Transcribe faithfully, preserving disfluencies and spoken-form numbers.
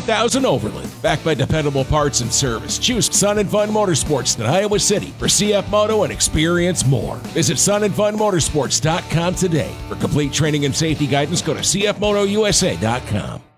thousand Overland. Backed by dependable parts and service. Choose Sun and Fun Motorsports in Iowa City for C F Moto and experience more. Visit sun and fun motorsports dot com today. For complete training and safety guidance, go to c f moto u s a dot com.